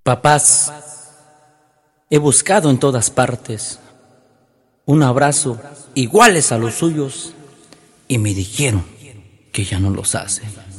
Papás, he buscado en todas partes un abrazo iguales a los suyos y me dijeron que ya no los hacen.